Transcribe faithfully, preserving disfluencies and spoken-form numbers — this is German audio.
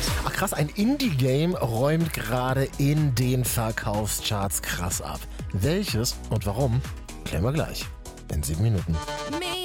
Ach krass, ein Indie-Game räumt gerade in den Verkaufscharts krass ab. Welches und warum, klären wir gleich in sieben Minuten.